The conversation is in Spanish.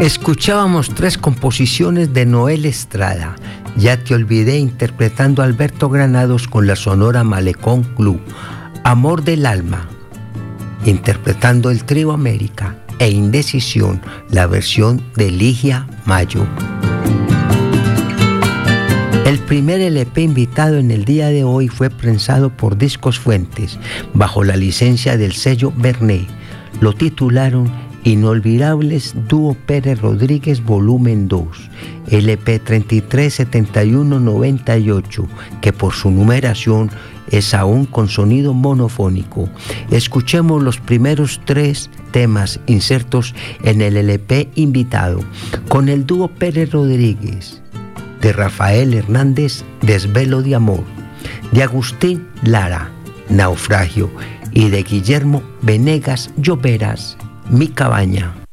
Escuchábamos 3 composiciones de Noel Estrada. Ya te olvidé, interpretando a Alberto Granados con la Sonora Malecón Club. Amor del alma, interpretando el Trío América. E Indecisión, la versión de Ligia Mayo. El primer LP invitado en el día de hoy fue prensado por Discos Fuentes, bajo la licencia del sello Bernet. Lo titularon Inolvidables Dúo Pérez Rodríguez Volumen 2, LP 337198, que por su numeración es aún con sonido monofónico. Escuchemos los primeros 3 temas insertos en el LP invitado, con el dúo Pérez Rodríguez, de Rafael Hernández, Desvelo de Amor, de Agustín Lara, Naufragio, y de Guillermo Venegas Lloveras, Mi Cabaña.